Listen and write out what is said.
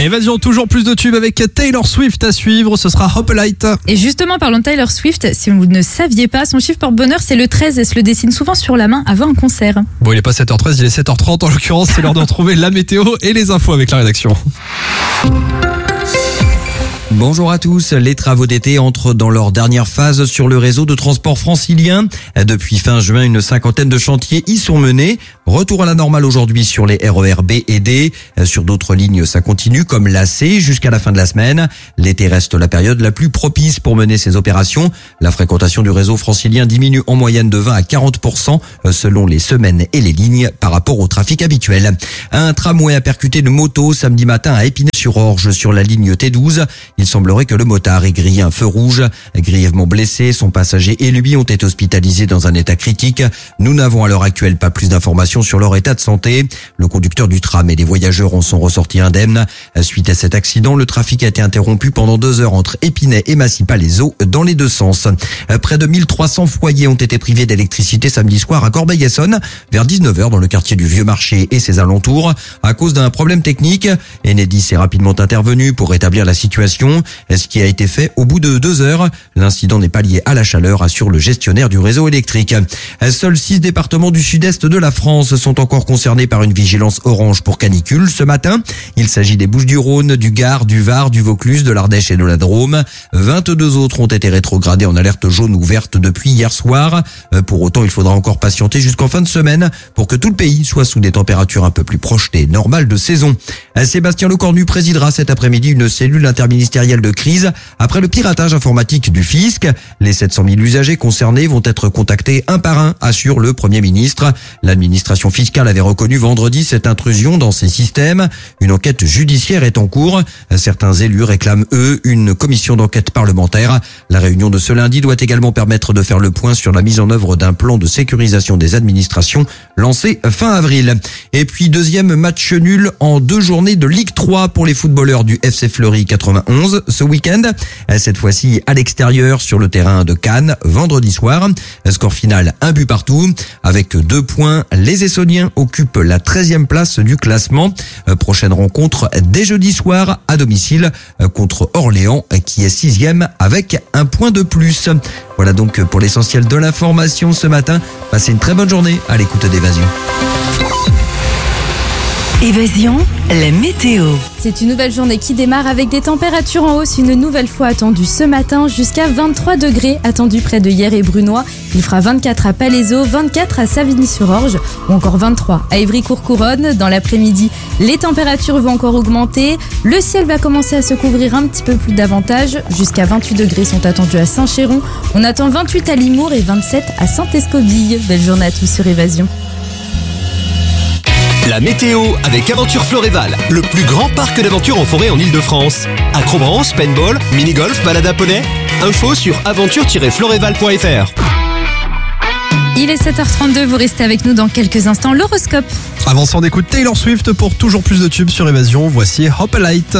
Évasion, toujours plus de tubes avec Taylor Swift à suivre, ce sera Hop Light. Et justement, parlons de Taylor Swift, si vous ne saviez pas, son chiffre porte-bonheur c'est le 13 et se le dessine souvent sur la main avant un concert. Bon, il est pas 7h13, il est 7h30 en l'occurrence, c'est l'heure de retrouver la météo et les infos avec la rédaction. Bonjour à tous, les travaux d'été entrent dans leur dernière phase sur le réseau de transport francilien. Depuis fin juin, une cinquantaine de chantiers y sont menés. Retour à la normale aujourd'hui sur les RER B et D. Sur d'autres lignes, ça continue comme la C jusqu'à la fin de la semaine. L'été reste la période la plus propice pour mener ces opérations. La fréquentation du réseau francilien diminue en moyenne de 20 à 40% selon les semaines et les lignes par rapport au trafic habituel. Un tramway a percuté une moto samedi matin à Épinay-sur-Orge sur la ligne T12. Il semblerait que le motard ait grillé un feu rouge. Grièvement blessé, son passager et lui ont été hospitalisés dans un état critique. Nous n'avons à l'heure actuelle pas plus d'informations sur leur état de santé. Le conducteur du tram et les voyageurs en sont ressortis indemnes. Suite à cet accident, le trafic a été interrompu pendant 2 heures entre Épinay et Massy-Palaiseau dans les deux sens. Près de 1300 foyers ont été privés d'électricité samedi soir à Corbeil-Essonnes vers 19h dans le quartier du Vieux Marché et ses alentours à cause d'un problème technique. Enedis est rapidement intervenu pour rétablir la situation. Ce qui a été fait au bout de 2 heures. L'incident n'est pas lié à la chaleur, assure le gestionnaire du réseau électrique. Seuls 6 départements du sud-est de la France sont encore concernés par une vigilance orange pour canicule ce matin. Il s'agit des Bouches-du-Rhône, du Gard, du Var, du Vaucluse, de l'Ardèche et de la Drôme. 22 autres ont été rétrogradés en alerte jaune ou verte depuis hier soir. Pour autant, il faudra encore patienter jusqu'en fin de semaine pour que tout le pays soit sous des températures un peu plus proches des normales de saison. Sébastien Lecornu présidera cet après-midi une cellule interministérielle de crise après le piratage informatique du fisc. Les 700 000 usagers concernés vont être contactés un par un, assure le Premier ministre. L'administration fiscale avait reconnu vendredi cette intrusion dans ses systèmes. Une enquête judiciaire est en cours. Certains élus réclament, eux, une commission d'enquête parlementaire. La réunion de ce lundi doit également permettre de faire le point sur la mise en œuvre d'un plan de sécurisation des administrations lancé fin avril. Et puis, deuxième match nul en 2 journées de Ligue 3 pour les footballeurs du FC Fleury 91 ce week-end. Cette fois-ci à l'extérieur sur le terrain de Cannes vendredi soir. Score final 1 but partout. Avec 2 points, les Essonniens occupent la 13e place du classement. Prochaine rencontre dès jeudi soir à domicile contre Orléans qui est 6e avec 1 point de plus. Voilà donc pour l'essentiel de l'information ce matin. Passez une très bonne journée à l'écoute d'Évasion. Évasion, la météo. C'est une nouvelle journée qui démarre avec des températures en hausse une nouvelle fois attendues ce matin jusqu'à 23 degrés attendus près de Hyères et Brunois. Il fera 24 à Palaiseau, 24 à Savigny-sur-Orge ou encore 23 à Évry-Courcouronnes. Dans l'après-midi, les températures vont encore augmenter. Le ciel va commencer à se couvrir un petit peu plus davantage. Jusqu'à 28 degrés sont attendus à Saint-Chéron. On attend 28 à Limours et 27 à Saint-Escobille. Belle journée à tous sur Évasion. La météo avec Aventure Floréval, le plus grand parc d'aventure en forêt en Ile-de-France. Acrobranche, paintball, mini-golf, balade à poney. Info sur aventure-floréval.fr. Il est 7h32, vous restez avec nous dans quelques instants. L'horoscope. Avançant d'écoute Taylor Swift pour toujours plus de tubes sur Évasion, voici Hop Light.